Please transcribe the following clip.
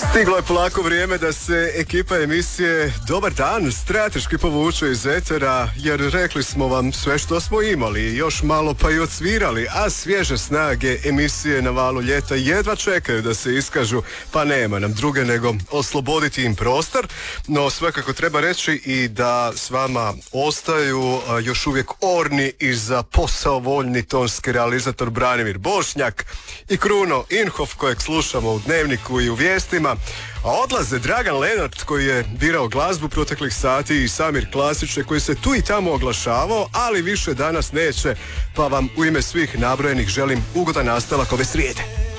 Stiglo je polako vrijeme da se ekipa emisije Dobar dan strateški povuče iz etera, jer rekli smo vam sve što smo imali, još malo pa i odsvirali, a svježe snage emisije na valu ljeta jedva čekaju da se iskažu, pa nema nam druge nego osloboditi im prostor. No svakako treba reći i da s vama ostaju još uvijek orni i za posao voljni tonski realizator Branimir Bošnjak i Kruno Inhof kojeg slušamo u Dnevniku i u vijestima. A odlaze Dragan Lenart koji je birao glazbu proteklih sati i Samir Klasiće koji se tu i tamo oglašavao, ali više danas neće, pa vam u ime svih nabrojenih želim ugodan nastavak ove srijede.